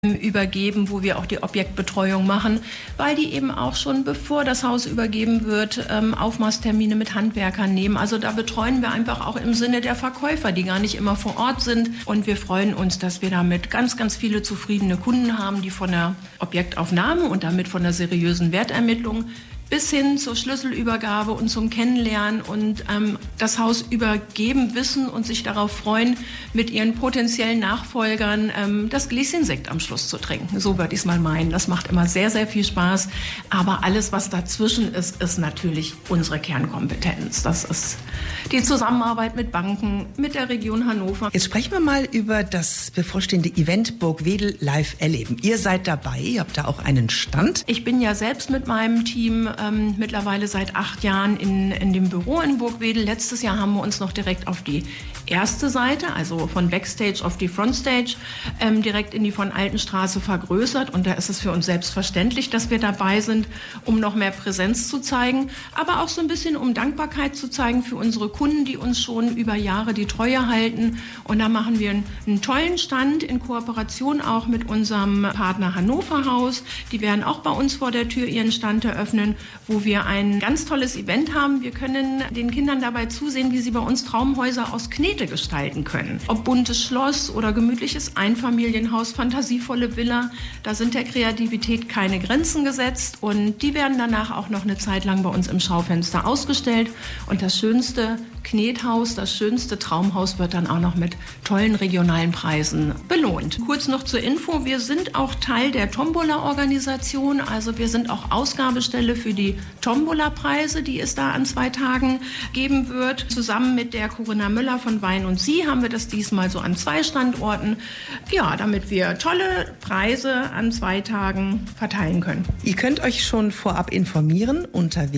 übergeben, wo wir auch die Objektbetreuung machen, weil die eben auch schon, bevor das Haus übergeben wird, Aufmaßtermine mit Handwerkern nehmen. Also da betreuen wir einfach auch im Sinne der Verkäufer, die gar nicht immer vor Ort sind. Und wir freuen uns, dass wir damit ganz, ganz viele zufriedene Kunden haben, die von der Objektaufnahme und damit von der seriösen Wertermittlung bis hin zur Schlüsselübergabe und zum Kennenlernen und das Haus übergeben wissen und sich darauf freuen, mit ihren potenziellen Nachfolgern das Gläschen Sekt am Schluss zu trinken. So würde ich es mal meinen. Das macht immer sehr, sehr viel Spaß. Aber alles, was dazwischen ist, ist natürlich unsere Kernkompetenz. Das ist die Zusammenarbeit mit Banken, mit der Region Hannover. Jetzt sprechen wir mal über das bevorstehende Event Burgwedel live erleben. Ihr seid dabei, ihr habt da auch einen Stand. Ich bin ja selbst mit meinem Team mittlerweile seit 8 Jahren in dem Büro in Burgwedel. Letztes Jahr haben wir uns noch direkt auf die erste Seite, also von Backstage auf die Frontstage, direkt in die von Altenstraße vergrößert. Und da ist es für uns selbstverständlich, dass wir dabei sind, um noch mehr Präsenz zu zeigen, aber auch so ein bisschen um Dankbarkeit zu zeigen für unsere Kunden, die uns schon über Jahre die Treue halten. Und da machen wir einen tollen Stand in Kooperation auch mit unserem Partner Hannover Haus. Die werden auch bei uns vor der Tür ihren Stand eröffnen, wo wir ein ganz tolles Event haben. Wir können den Kindern dabei zusehen, wie sie bei uns Traumhäuser aus Knete gestalten können. Ob buntes Schloss oder gemütliches Einfamilienhaus, fantasievolle Villa, da sind der Kreativität keine Grenzen gesetzt und die werden danach auch noch eine Zeit lang bei uns im Schaufenster ausgestellt. Und das schönste Knethaus, das schönste Traumhaus wird dann auch noch mit tollen regionalen Preisen belohnt. Kurz noch zur Info, wir sind auch Teil der Tombola-Organisation, also wir sind auch Ausgabestelle für die Tombola-Preise, die es da an 2 Tagen geben wird. Zusammen mit der Corinna Müller von Wein und Sie haben wir das diesmal so an 2 Standorten, ja, damit wir tolle Preise an 2 Tagen verteilen können. Ihr könnt euch schon vorab informieren unter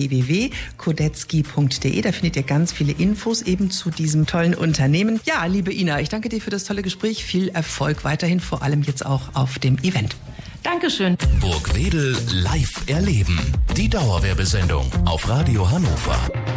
www.kodetzky.de, da findet ihr ganz viele Infos eben zu diesem tollen Unternehmen. Ja, liebe Ina, ich danke dir für das tolle Gespräch. Viel Erfolg weiterhin, vor allem jetzt auch auf dem Event. Dankeschön. Burgwedel live erleben. Die Dauerwerbesendung auf Radio Hannover.